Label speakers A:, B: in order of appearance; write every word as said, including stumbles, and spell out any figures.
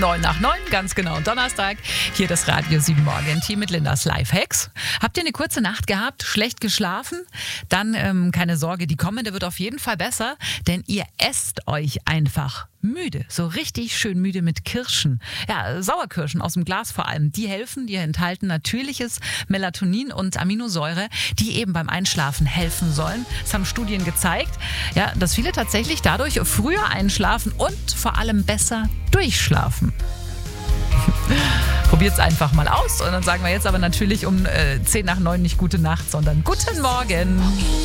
A: neun nach neun, ganz genau, Donnerstag. Hier das Radio sieben Morgen-Team mit Lindas Lifehacks. Habt ihr eine kurze Nacht gehabt, schlecht geschlafen? Dann ähm, keine Sorge, die kommende wird auf jeden Fall besser, denn ihr esst euch einfach müde, so richtig schön müde mit Kirschen. Ja, Sauerkirschen aus dem Glas vor allem. Die helfen, die enthalten natürliches Melatonin und Aminosäure, die eben beim Einschlafen helfen sollen. Das haben Studien gezeigt, ja, dass viele tatsächlich dadurch früher einschlafen und vor allem besser durchschlafen. Probiert es einfach mal aus und dann sagen wir jetzt aber natürlich um äh, zehn nach neun nicht gute Nacht, sondern guten Morgen.